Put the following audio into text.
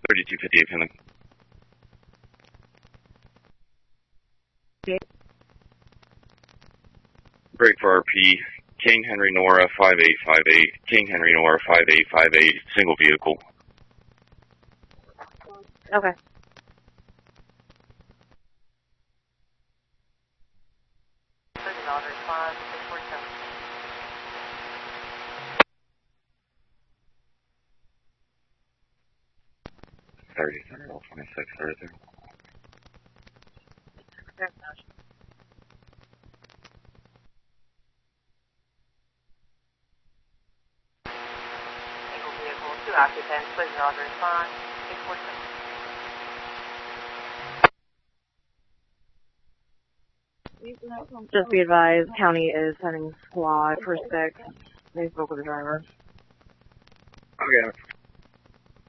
3258 pending. Okay. Break for RP. King Henry Nora 5858. King Henry Nora 5858. Single vehicle. Okay. Cardinal 26 right there. Single vehicle, 2 occupants, please acknowledge response, 647. Just be advised, county is sending squad for 6. They spoke with the driver. Okay.